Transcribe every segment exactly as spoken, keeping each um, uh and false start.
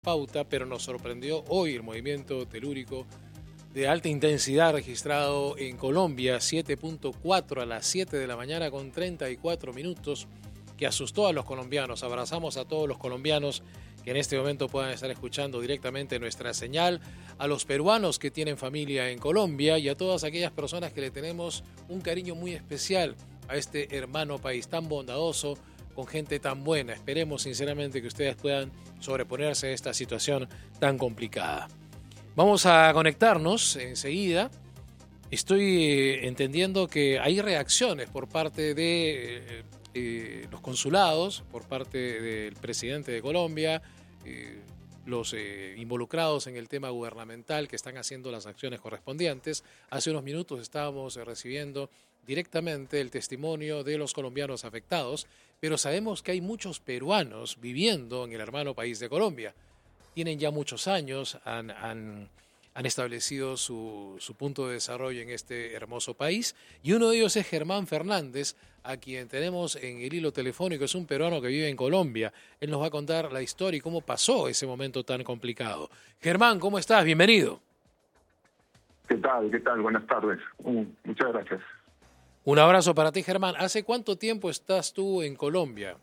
pauta, pero nos sorprendió hoy el movimiento telúrico de alta intensidad registrado en Colombia, siete punto cuatro a las siete de la mañana con treinta y cuatro minutos, que asustó a los colombianos. Abrazamos a todos los colombianos que en este momento puedan estar escuchando directamente nuestra señal, a los peruanos que tienen familia en Colombia y a todas aquellas personas que le tenemos un cariño muy especial a este hermano país tan bondadoso, con gente tan buena. Esperemos sinceramente que ustedes puedan sobreponerse a esta situación tan complicada. Vamos a conectarnos enseguida. Estoy entendiendo que hay reacciones por parte de eh, eh, los consulados, por parte del presidente de Colombia, eh, los eh, involucrados en el tema gubernamental que están haciendo las acciones correspondientes. Hace unos minutos estábamos eh, recibiendo directamente el testimonio de los colombianos afectados, pero sabemos que hay muchos peruanos viviendo en el hermano país de Colombia. Tienen ya muchos años, han, han, han establecido su, su punto de desarrollo en este hermoso país, y uno de ellos es Germán Fernández, a quien tenemos en el hilo telefónico. Es un peruano que vive en Colombia. Él nos va a contar la historia y cómo pasó ese momento tan complicado. Germán, ¿cómo estás? Bienvenido. ¿Qué tal? ¿Qué tal? Buenas tardes. Uh, muchas gracias. Un abrazo para ti, Germán. ¿Hace cuánto tiempo estás tú en Colombia?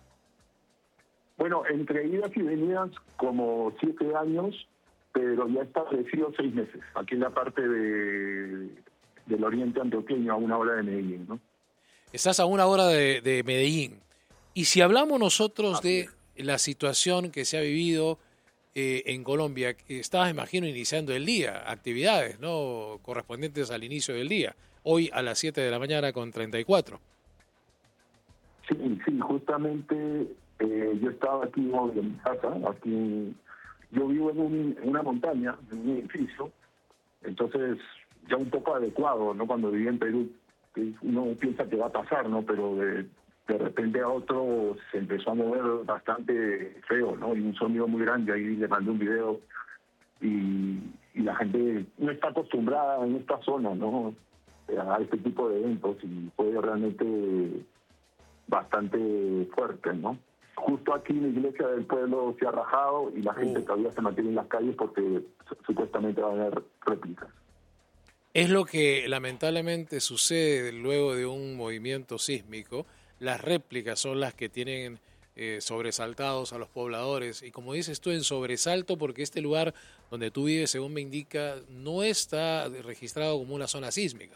Bueno, entre idas y venidas como siete años, pero ya he establecido seis meses, aquí en la parte de, del oriente antioqueño, a una hora de Medellín, ¿no? Estás a una hora de, de Medellín. Y si hablamos nosotros Así de es. la situación que se ha vivido eh, en Colombia, estabas, imagino, iniciando el día, actividades, ¿no?, correspondientes al inicio del día. Hoy a las siete de la mañana con treinta y cuatro. Sí, sí, justamente eh, yo estaba aquí en mi casa, aquí yo vivo en, un, en una montaña, en un edificio, entonces ya un poco adecuado, ¿no? Cuando viví en Perú, uno piensa que va a pasar, ¿no? Pero de, de repente a otro se empezó a mover bastante feo, ¿no? Y un sonido muy grande, ahí le mandé un video y, y la gente no está acostumbrada en esta zona, ¿no?, a este tipo de eventos, y fue realmente bastante fuerte, ¿no? Justo aquí la iglesia del pueblo se ha rajado y la gente Uh. todavía se mantiene en las calles porque supuestamente va a haber réplicas. Es lo que lamentablemente sucede luego de un movimiento sísmico. Las réplicas son las que tienen eh, sobresaltados a los pobladores. Y como dices tú, en sobresalto, porque este lugar donde tú vives, según me indica, no está registrado como una zona sísmica.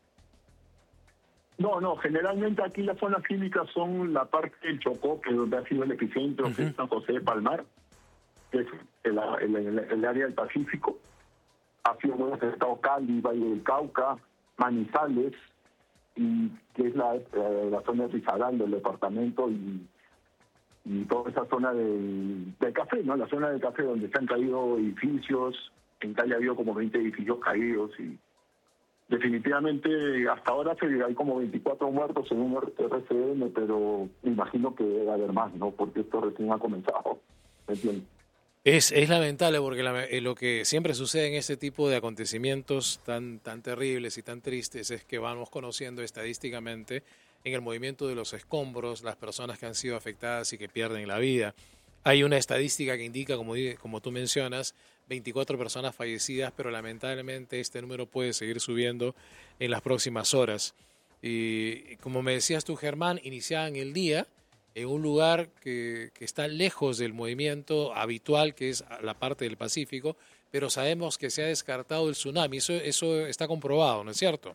No, no, generalmente aquí las zonas sísmicas son la parte del Chocó, que es donde ha sido el epicentro, uh-huh. que es San José de Palmar, que es el, el, el, el área del Pacífico. Ha sido muy afectado Cali, Valle del Cauca, Manizales, y que es la, eh, la zona de Risaralda, del departamento, y, y toda esa zona del, del café, ¿no? La zona del café donde se han caído edificios. En Cali ha habido como veinte edificios caídos, y definitivamente hasta ahora hay como veinticuatro muertos según R C N, pero me imagino que debe haber más, ¿no? Porque esto recién ha comenzado. ¿Me entiendes? Es, es lamentable porque la, eh, lo que siempre sucede en este tipo de acontecimientos tan, tan terribles y tan tristes es que vamos conociendo estadísticamente en el movimiento de los escombros las personas que han sido afectadas y que pierden la vida. Hay una estadística que indica, como, como tú mencionas, veinticuatro personas fallecidas, pero lamentablemente este número puede seguir subiendo en las próximas horas. Y como me decías tú, Germán, iniciaban el día en un lugar que, que está lejos del movimiento habitual, que es la parte del Pacífico, pero sabemos que se ha descartado el tsunami. Eso, eso está comprobado, ¿no es cierto?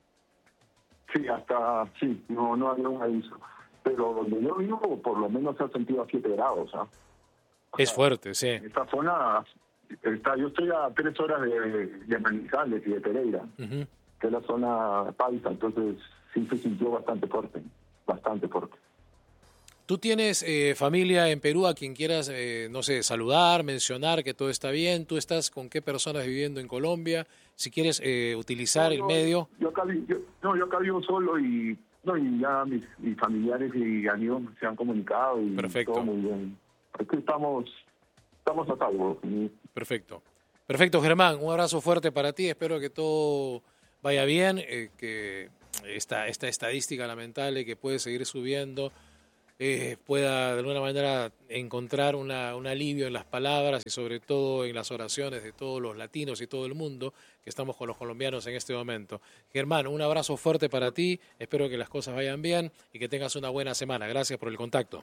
Sí, hasta, sí, no, no había un aviso. Pero donde yo vivo, por lo menos se ha sentido a siete grados, ¿ah? O es sea, fuerte, sí. En esta zona, está, yo estoy a tres horas de, de Manizales y de Pereira, uh-huh. que es la zona paisa, entonces sí se sintió bastante fuerte, bastante fuerte. ¿Tú tienes eh, familia en Perú a quien quieras, eh, no sé, saludar, mencionar que todo está bien? ¿Tú estás con qué personas viviendo en Colombia? Si quieres eh, utilizar no, el yo, medio. Yo acá, yo, no, yo acá vivo solo y, no, y ya mis, mis familiares y amigos se han comunicado y Perfecto. Todo muy bien. Aquí estamos, estamos a salvo. Perfecto. Perfecto, Germán. Un abrazo fuerte para ti. Espero que todo vaya bien, eh, que esta, esta estadística lamentable que puede seguir subiendo eh, pueda de alguna manera encontrar una, un alivio en las palabras y sobre todo en las oraciones de todos los latinos y todo el mundo que estamos con los colombianos en este momento. Germán, un abrazo fuerte para ti, espero que las cosas vayan bien y que tengas una buena semana. Gracias por el contacto.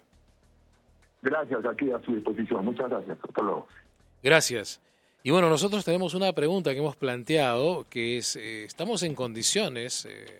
Gracias, aquí a su disposición. Muchas gracias. Hasta luego. Gracias. Y bueno, nosotros tenemos una pregunta que hemos planteado, que es, eh, ¿estamos en condiciones, eh,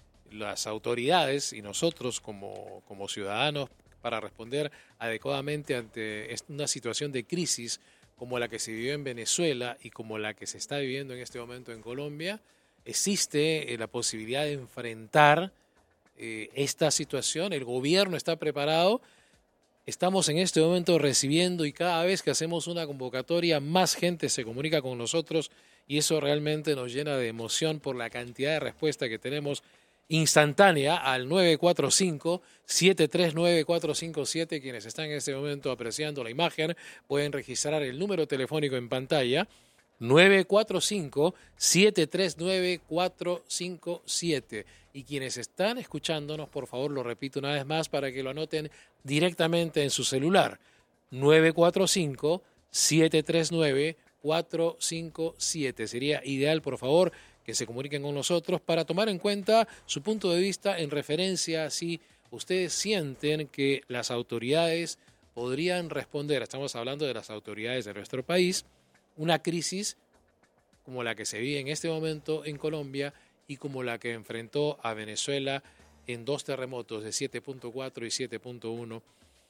las autoridades y nosotros como, como ciudadanos, para responder adecuadamente ante una situación de crisis como la que se vivió en Venezuela y como la que se está viviendo en este momento en Colombia? ¿Existe eh, la posibilidad de enfrentar eh, esta situación? ¿El gobierno está preparado? Estamos en este momento recibiendo y cada vez que hacemos una convocatoria más gente se comunica con nosotros y eso realmente nos llena de emoción por la cantidad de respuesta que tenemos instantánea al nueve cuatro cinco, siete tres nueve, cuatro cinco siete. Quienes están en este momento apreciando la imagen pueden registrar el número telefónico en pantalla nueve cuatro cinco, siete tres nueve, cuatro cinco siete. Y quienes están escuchándonos, por favor, lo repito una vez más para que lo anoten directamente en su celular. nueve cuatro cinco, siete tres nueve, cuatro cinco siete. Sería ideal, por favor, que se comuniquen con nosotros para tomar en cuenta su punto de vista en referencia a si ustedes sienten que las autoridades podrían responder, estamos hablando de las autoridades de nuestro país, una crisis como la que se vive en este momento en Colombia y como la que enfrentó a Venezuela en dos terremotos de siete punto cuatro y siete punto uno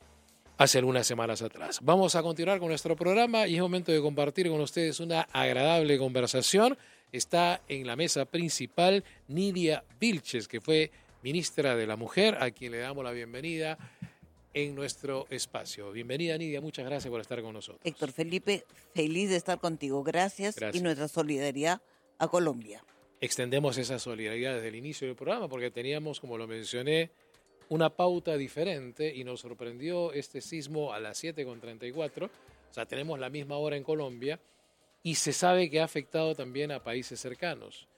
hace algunas semanas atrás. Vamos a continuar con nuestro programa y es momento de compartir con ustedes una agradable conversación. Está en la mesa principal Nidia Vilches, que fue ministra de la Mujer, a quien le damos la bienvenida en nuestro espacio. Bienvenida, Nidia, muchas gracias por estar con nosotros. Héctor Felipe, feliz de estar contigo. Gracias, gracias. Y nuestra solidaridad a Colombia. Extendemos esa solidaridad desde el inicio del programa porque teníamos, como lo mencioné, una pauta diferente y nos sorprendió este sismo a las siete con treinta y cuatro. O sea, tenemos la misma hora en Colombia y se sabe que ha afectado también a países cercanos.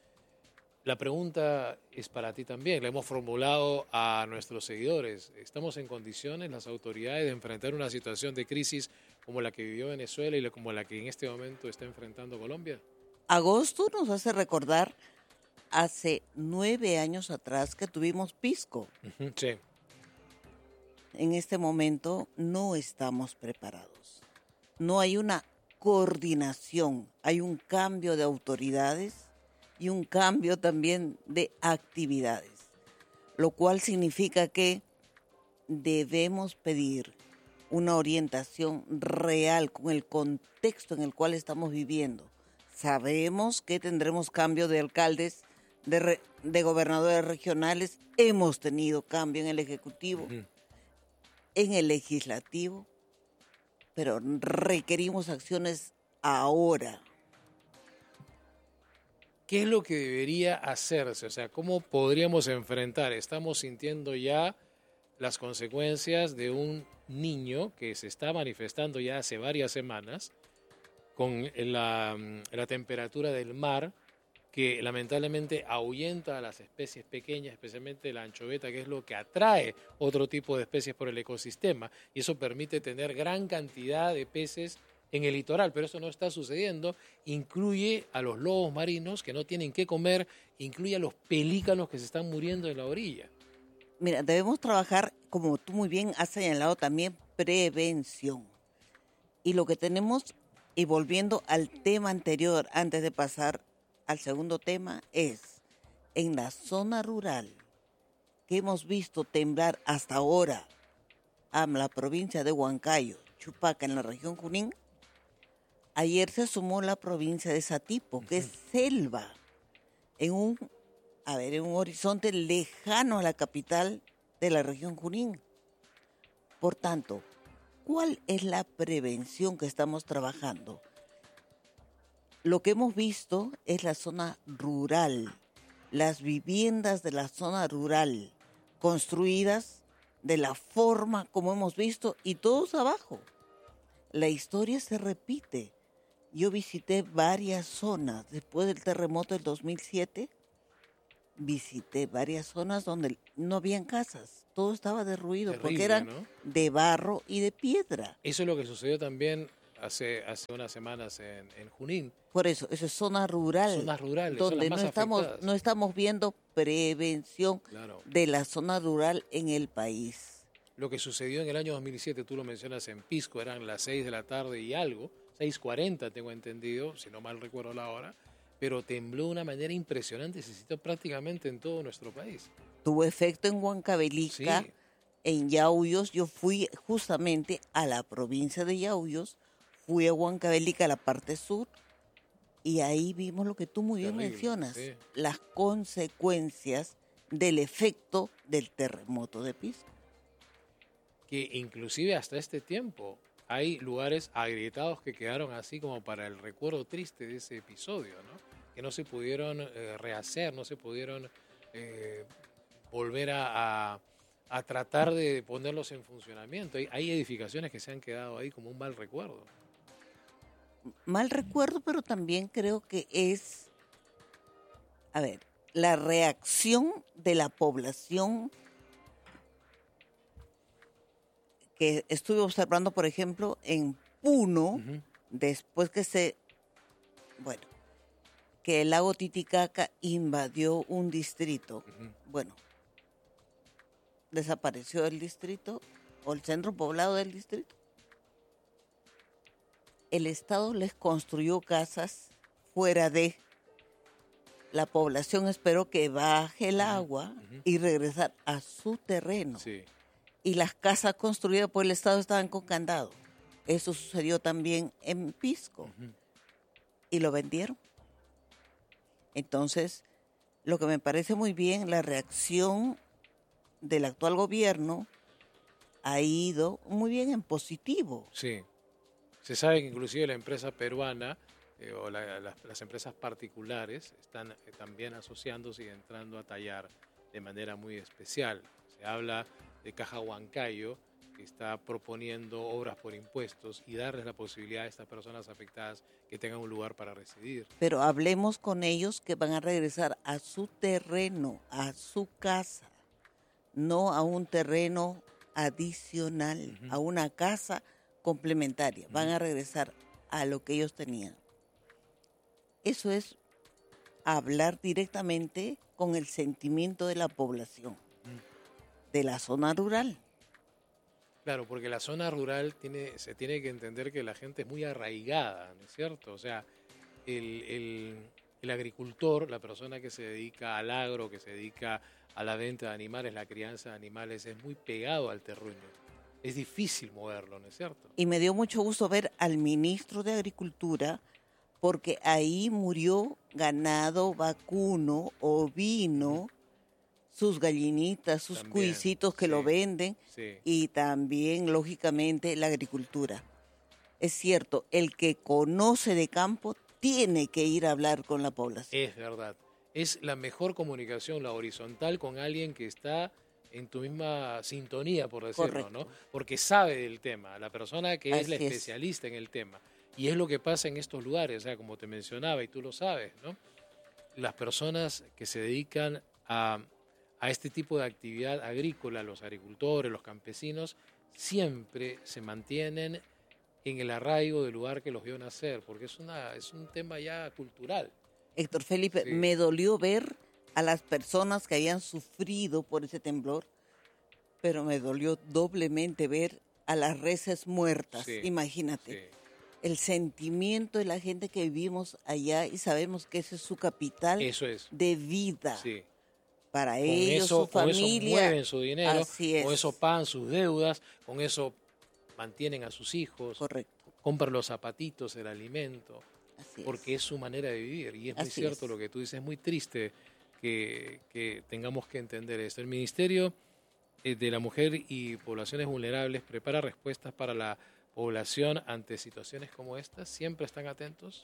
La pregunta es para ti también, la hemos formulado a nuestros seguidores. ¿Estamos en condiciones, las autoridades, de enfrentar una situación de crisis como la que vivió Venezuela y como la que en este momento está enfrentando Colombia? Agosto nos hace recordar hace nueve años atrás que tuvimos Pisco. Uh-huh, sí. En este momento no estamos preparados. No hay una coordinación, hay un cambio de autoridades y un cambio también de actividades, lo cual significa que debemos pedir una orientación real con el contexto en el cual estamos viviendo. Sabemos que tendremos cambio de alcaldes, de, re, de gobernadores regionales, hemos tenido cambio en el Ejecutivo, uh-huh. en el Legislativo, pero requerimos acciones ahora. ¿Qué es lo que debería hacerse? O sea, ¿cómo podríamos enfrentar? Estamos sintiendo ya las consecuencias de un niño que se está manifestando ya hace varias semanas con la, la temperatura del mar que lamentablemente ahuyenta a las especies pequeñas, especialmente la anchoveta, que es lo que atrae otro tipo de especies por el ecosistema, y eso permite tener gran cantidad de peces en el litoral, pero eso no está sucediendo. Incluye a los lobos marinos que no tienen qué comer, incluye a los pelícanos que se están muriendo en la orilla. Mira, debemos trabajar, como tú muy bien has señalado también, prevención. Y lo que tenemos, y volviendo al tema anterior, antes de pasar al segundo tema, es en la zona rural que hemos visto temblar hasta ahora a la provincia de Huancayo, Chupaca, en la región Junín. Ayer se sumó la provincia de Satipo, que es selva, en un, a ver, en un horizonte lejano a la capital de la región Junín. Por tanto, ¿cuál es la prevención que estamos trabajando? Lo que hemos visto es la zona rural, las viviendas de la zona rural, construidas de la forma como hemos visto y todos abajo. La historia se repite. Yo visité varias zonas después del terremoto del dos mil siete, visité varias zonas donde no habían casas, todo estaba derruido Terrible, porque eran ¿no? de barro y de piedra. Eso es lo que sucedió también hace, hace unas semanas en, en Junín. Por eso, eso es zona rural, Zonas rurales, son donde las más no estamos, afectadas. no estamos viendo prevención Claro. de la zona rural en el país. Lo que sucedió en el año dos mil siete, tú lo mencionas en Pisco, eran las seis de la tarde y algo, seis cuarenta tengo entendido, si no mal recuerdo la hora, pero tembló de una manera impresionante y se sintió prácticamente en todo nuestro país. Tuvo efecto en Huancavelica, Sí. en Yauyos. Yo fui justamente a la provincia de Yauyos, fui a Huancavelica, a la parte sur, y ahí vimos lo que tú muy bien Terrible, mencionas, sí. las consecuencias del efecto del terremoto de Pisco. Que inclusive hasta este tiempo hay lugares agrietados que quedaron así como para el recuerdo triste de ese episodio, ¿no? Que no se pudieron eh, rehacer, no se pudieron eh, volver a, a, a tratar de ponerlos en funcionamiento. Hay, hay edificaciones que se han quedado ahí como un mal recuerdo. Mal recuerdo, pero también creo que es, a ver, la reacción de la población que estuve observando, por ejemplo, en Puno, Ujú. después que se, bueno, que el lago Titicaca invadió un distrito. Ujú. Bueno, desapareció el distrito o el centro poblado del distrito. El Estado les construyó casas fuera de la población, esperó que baje el agua ujú. y regresar a su terreno. Sí. Y las casas construidas por el Estado estaban con candado. Eso sucedió también en Pisco. Ujú. Y lo vendieron. Entonces, lo que me parece muy bien, la reacción del actual gobierno ha ido muy bien en positivo. Sí. Se sabe que inclusive la empresa peruana eh, o la- la- las empresas particulares están eh, también asociándose y entrando a tallar de manera muy especial. Se habla de Caja Huancayo, que está proponiendo obras por impuestos y darles la posibilidad a estas personas afectadas que tengan un lugar para residir. Pero hablemos con ellos que van a regresar a su terreno, a su casa, no a un terreno adicional, Ujú. a una casa complementaria. Van Ujú. a regresar a lo que ellos tenían. Eso es hablar directamente con el sentimiento de la población, de la zona rural. Claro, porque la zona rural tiene, se tiene que entender que la gente es muy arraigada, ¿no es cierto? O sea, el, el- el agricultor, la persona que se dedica al agro, que se dedica a la venta de animales, la crianza de animales, es muy pegado al terruño. Es difícil moverlo, ¿no es cierto? Y me dio mucho gusto ver al ministro de Agricultura, porque ahí murió ganado vacuno, ovino, sus gallinitas, sus También, cuisitos que lo sí, venden, sí. y también, lógicamente, la agricultura. Es cierto, el que conoce de campo tiene que ir a hablar con la población. Es verdad. Es la mejor comunicación, la horizontal, con alguien que está en tu misma sintonía, por decirlo, Correcto. ¿no? Porque sabe del tema, la persona que es la Así es. especialista en el tema. Y es lo que pasa en estos lugares, o sea, como te mencionaba, y tú lo sabes, ¿no? Las personas que se dedican a, a este tipo de actividad agrícola, los agricultores, los campesinos, siempre se mantienen en el arraigo del lugar que los vio nacer, porque es, una, es un tema ya cultural. Héctor Felipe, Sí. me dolió ver a las personas que habían sufrido por ese temblor, pero me dolió doblemente ver a las reses muertas. Sí, Imagínate, sí. el sentimiento de la gente que vivimos allá y sabemos que ese es su capital Eso es. de vida. Sí. Para Con ellos, eso, su con eso familia. mueven su dinero, Así es. con eso pagan sus deudas, con eso mantienen a sus hijos, Correcto, compran los zapatitos, el alimento, así porque es. es su manera de vivir. Y es muy Así cierto es. lo que tú dices, es muy triste que, que tengamos que entender esto. El Ministerio eh, de la Mujer y Poblaciones Vulnerables prepara respuestas para la población ante situaciones como estas. ¿Siempre están atentos?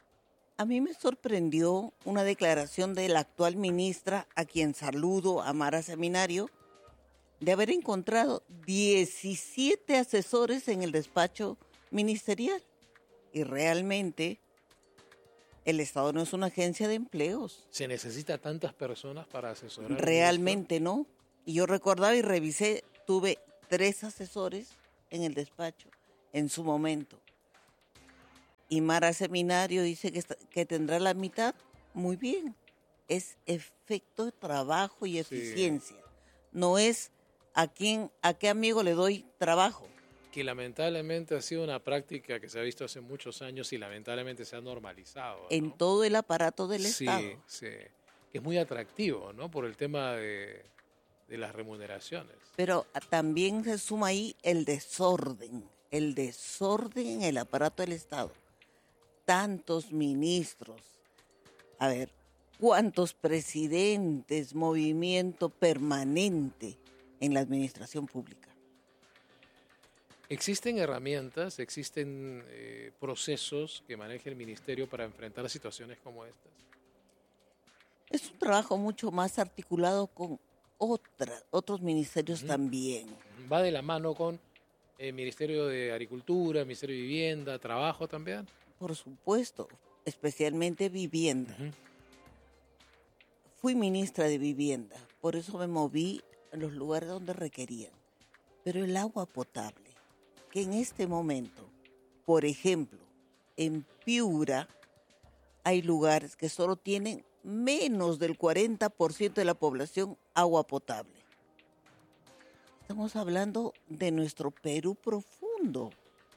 A mí me sorprendió una declaración de la actual ministra, a quien saludo, Amara Seminario, de haber encontrado diecisiete asesores en el despacho ministerial. Y realmente El Estado no es una agencia de empleos. ¿Se necesita tantas personas para asesorar? Realmente no. Y yo recordaba y revisé, tuve tres asesores en el despacho en su momento. Y Mara Seminario dice que, está, que tendrá la mitad. Muy bien. Es efecto de trabajo y eficiencia. Sí. No es a quién, a qué amigo le doy trabajo. Que lamentablemente ha sido una práctica que se ha visto hace muchos años y lamentablemente se ha normalizado, ¿no? En todo el aparato del sí, Estado. Sí, que es muy atractivo, ¿no? Por el tema de, de las remuneraciones. Pero también se suma ahí el desorden, el desorden en el aparato del Estado. Tantos ministros, a ver, cuántos presidentes, movimiento permanente en la administración pública. ¿Existen herramientas, existen eh, procesos que maneje el ministerio para enfrentar situaciones como estas? Es un trabajo mucho más articulado con otra, otros ministerios uh-huh. también. ¿Va de la mano con el Ministerio de Agricultura, el Ministerio de Vivienda, Trabajo también? Por supuesto, especialmente Vivienda. Uh-huh. Fui ministra de Vivienda, por eso me moví en los lugares donde requerían. Pero el agua potable, que en este momento, por ejemplo, en Piura hay lugares que solo tienen menos del cuarenta por ciento de la población agua potable. Estamos hablando de nuestro Perú profundo.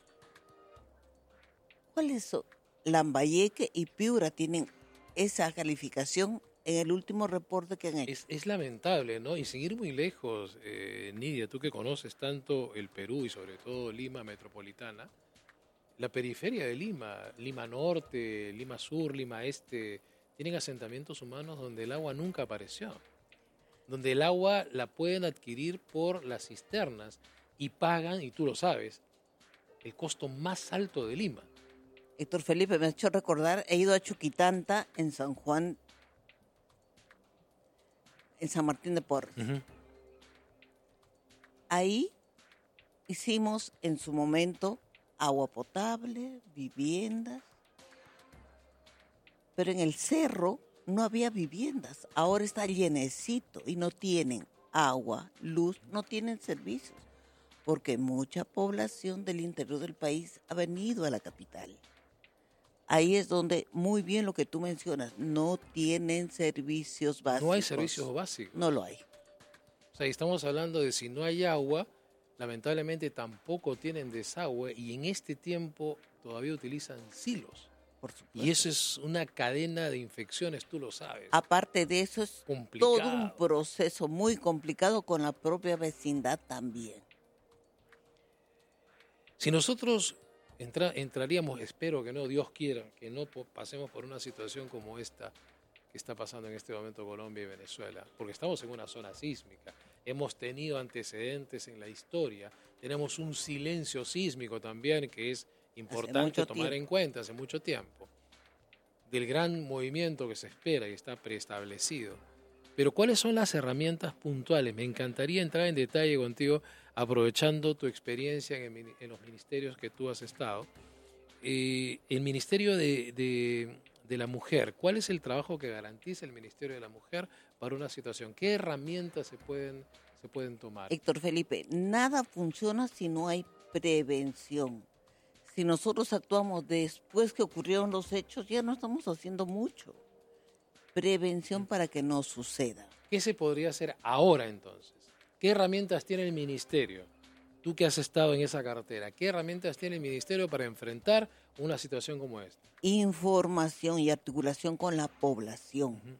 ¿Cuáles son? Lambayeque y Piura tienen esa calificación en el último reporte que han hecho. Es, es lamentable, ¿no? Y sin ir muy lejos, eh, Nidia, tú que conoces tanto el Perú y sobre todo Lima metropolitana, la periferia de Lima, Lima Norte, Lima Sur, Lima Este, tienen asentamientos humanos donde el agua nunca apareció, donde el agua la pueden adquirir por las cisternas y pagan, y tú lo sabes, el costo más alto de Lima. Héctor Felipe, me ha hecho recordar, he ido a Chuquitanta en San Juan, en San Martín de Porres. Uh-huh. Ahí hicimos en su momento agua potable, viviendas, pero en el cerro no había viviendas. Ahora está llenecito y no tienen agua, luz, no tienen servicios, porque mucha población del interior del país ha venido a la capital. Ahí es donde, muy bien lo que tú mencionas, no tienen servicios básicos. No hay servicios básicos. No lo hay. O sea, estamos hablando de si no hay agua, lamentablemente tampoco tienen desagüe y en este tiempo todavía utilizan silos. Por supuesto. Y eso es una cadena de infecciones, tú lo sabes. Aparte de eso, es complicado. Todo un proceso muy complicado con la propia vecindad también. Si nosotros entra, entraríamos, espero que no, Dios quiera, que no pasemos por una situación como esta que está pasando en este momento Colombia y Venezuela, porque estamos en una zona sísmica, hemos tenido antecedentes en la historia, tenemos un silencio sísmico también que es importante tomar tiempo. en cuenta hace mucho tiempo, del gran movimiento que se espera y está preestablecido. Pero ¿cuáles son las herramientas puntuales? Me encantaría entrar en detalle contigo, aprovechando tu experiencia en, el, en los ministerios que tú has estado. Eh, el Ministerio de, de, de la Mujer, ¿cuál es el trabajo que garantiza el Ministerio de la Mujer para una situación? ¿Qué herramientas se pueden, se pueden tomar? Héctor Felipe, nada funciona si no hay prevención. Si nosotros actuamos después que ocurrieron los hechos, ya no estamos haciendo mucho. Prevención para que no suceda. ¿Qué se podría hacer ahora entonces? ¿Qué herramientas tiene el ministerio? Tú que has estado en esa cartera, ¿qué herramientas tiene el ministerio para enfrentar una situación como esta? Información y articulación con la población. Uh-huh.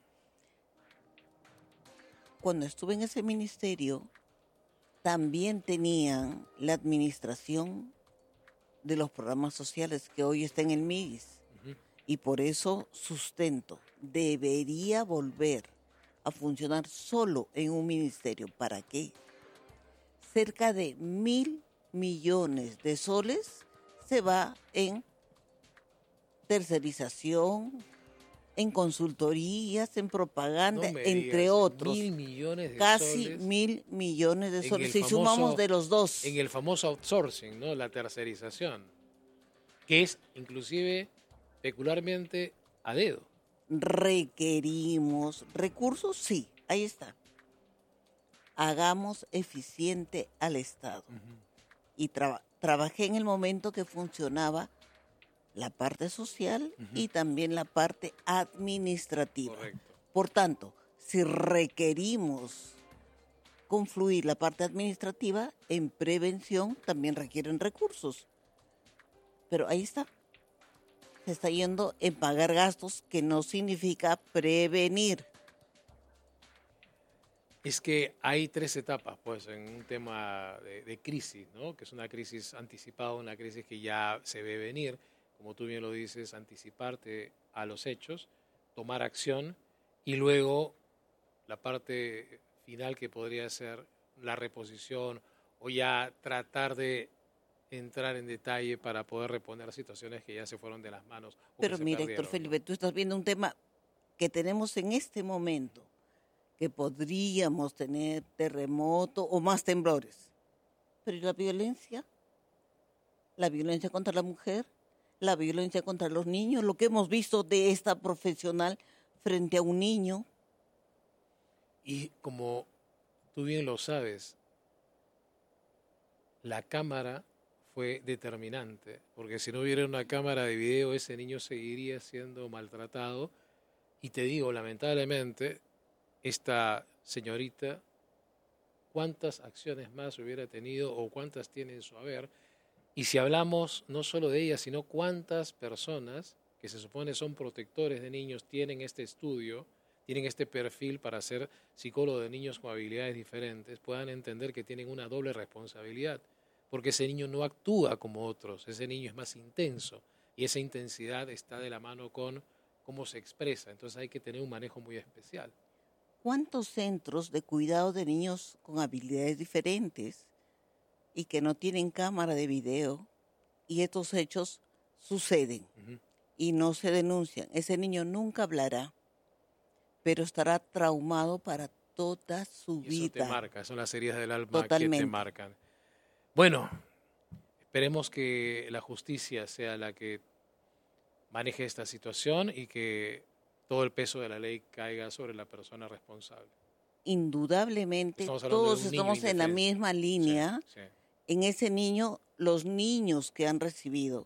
Cuando estuve en ese ministerio, también tenían la administración de los programas sociales que hoy está en el M I S. Uh-huh. Y por eso sustento, debería volver a funcionar solo en un ministerio. ¿Para qué? Cerca de mil millones de soles se va en tercerización, en consultorías, en propaganda, no entre digas, otros. Mil millones de casi soles. mil millones de soles. Si famoso, sumamos de los dos. En el famoso outsourcing, ¿no? La tercerización, que es inclusive peculiarmente a dedo. Requerimos recursos, sí, ahí está. Hagamos eficiente al Estado. Uh-huh. Y tra- trabajé en el momento que funcionaba la parte social uh-huh. y también la parte administrativa. Correcto. Por tanto, si requerimos confluir la parte administrativa en prevención, también requieren recursos. Pero ahí está. Se está yendo en pagar gastos, que no significa prevenir. Es que hay tres etapas, pues, en un tema de, de crisis, ¿no? Que es una crisis anticipada, una crisis que ya se ve venir, como tú bien lo dices, anticiparte a los hechos, tomar acción y luego la parte final que podría ser la reposición o ya tratar de entrar en detalle para poder reponer situaciones que ya se fueron de las manos. Pero mira, Héctor Felipe, ¿no? Tú estás viendo un tema que tenemos en este momento, que podríamos tener terremoto o más temblores. Pero ¿y la violencia? La violencia contra la mujer, la violencia contra los niños, lo que hemos visto de esta profesional frente a un niño. Y como tú bien lo sabes, la cámara fue determinante, porque si no hubiera una cámara de video, ese niño seguiría siendo maltratado. Y te digo, lamentablemente, esta señorita, ¿cuántas acciones más hubiera tenido o cuántas tiene en su haber? Y si hablamos no solo de ella, sino cuántas personas que se supone son protectores de niños tienen este estudio, tienen este perfil para ser psicólogo de niños con habilidades diferentes, puedan entender que tienen una doble responsabilidad, porque ese niño no actúa como otros, ese niño es más intenso y esa intensidad está de la mano con cómo se expresa, entonces hay que tener un manejo muy especial. ¿Cuántos centros de cuidado de niños con habilidades diferentes y que no tienen cámara de video y estos hechos suceden uh-huh. y no se denuncian? Ese niño nunca hablará, pero estará traumado para toda su y vida. Eso te marca, son las heridas del alma Totalmente. que te marcan. Bueno, esperemos que la justicia sea la que maneje esta situación y que todo el peso de la ley caiga sobre la persona responsable. Indudablemente, todos estamos en la misma línea. Sí, sí. En ese niño, los niños que han recibido.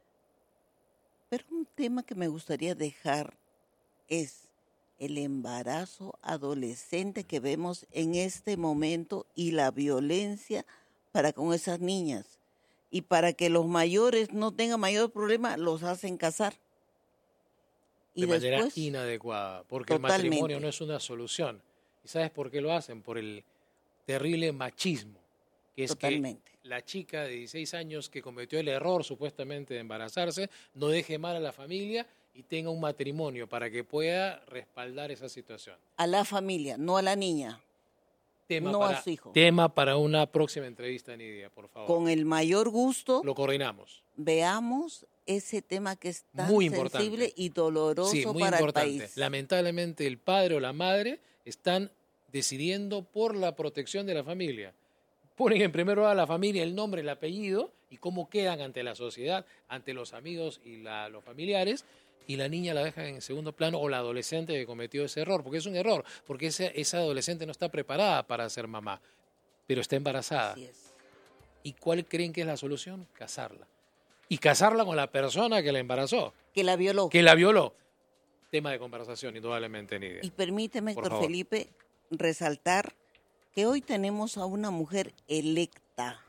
Pero un tema que me gustaría dejar es el embarazo adolescente que vemos en este momento y la violencia para con esas niñas. Y para que los mayores no tengan mayor problema, los hacen casar. Y de manera después, inadecuada, porque totalmente. El matrimonio no es una solución. ¿Y sabes por qué lo hacen? Por el terrible machismo, que es totalmente. Que la chica de dieciséis años que cometió el error supuestamente de embarazarse, no deje mal a la familia y tenga un matrimonio para que pueda respaldar esa situación. A la familia, no a la niña. Tema no para, a su hijo. Tema para una próxima entrevista, Nidia, por favor. Con el mayor gusto. Lo coordinamos. Veamos ese tema que es tan muy sensible importante. y doloroso sí, muy para importante. el país. Lamentablemente el padre o la madre están decidiendo por la protección de la familia. Ponen en primer lugar a la familia el nombre, el apellido y cómo quedan ante la sociedad, ante los amigos y la, los familiares, y la niña la dejan en segundo plano o la adolescente que cometió ese error, porque es un error, porque esa, esa adolescente no está preparada para ser mamá, pero está embarazada. Así es. ¿Y cuál creen que es la solución? Casarla. Y casarla con la persona que la embarazó. Que la violó. Que la violó. Tema de conversación, indudablemente, Nidia. Y permíteme, Héctor Felipe, resaltar que hoy tenemos a una mujer electa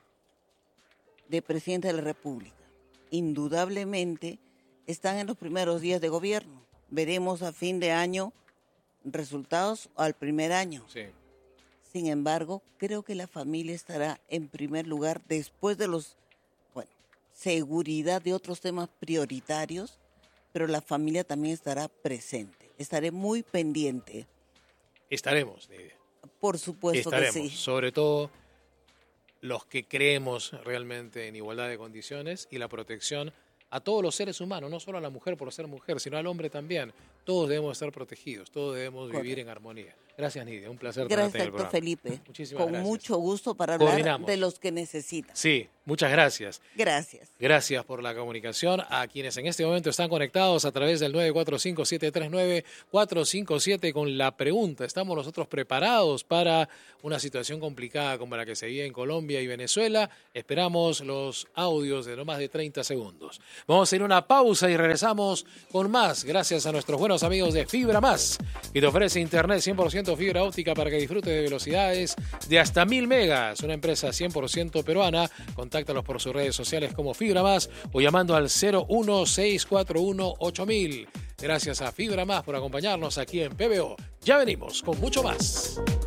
de presidenta de la República. Indudablemente están en los primeros días de gobierno. Veremos a fin de año resultados al primer año. Sí. Sin embargo, creo que la familia estará en primer lugar después de los, bueno, seguridad de otros temas prioritarios, pero la familia también estará presente. Estaré muy pendiente. Estaremos, Nidia. Por supuesto Estaremos, que sí. Sobre todo los que creemos realmente en igualdad de condiciones y la protección a todos los seres humanos, no solo a la mujer por ser mujer, sino al hombre también. Todos debemos estar protegidos, todos debemos vivir Correcto. En armonía. Gracias, Nidia. Un placer Gracias, tenerte en el doctor programa. Felipe. Muchísimas Con gracias. mucho gusto para hablar Coordinamos. de los que necesitan. Sí, muchas gracias. Gracias. Gracias por la comunicación a quienes en este momento están conectados a través del nueve cuatro cinco, siete tres nueve, cuatro cinco siete con la pregunta. ¿Estamos nosotros preparados para una situación complicada como la que se vive en Colombia y Venezuela? Esperamos los audios de no más de treinta segundos. Vamos a ir a una pausa y regresamos con más. Gracias a nuestros buenos amigos de Fibra Más, que te ofrece internet cien por ciento fibra óptica para que disfrutes de velocidades de hasta mil megas. Una empresa cien por ciento peruana. Contáctalos por sus redes sociales como Fibra Más o llamando al cero uno seis cuatro uno ocho mil. Gracias a Fibra Más por acompañarnos aquí en P B O. Ya venimos con mucho más.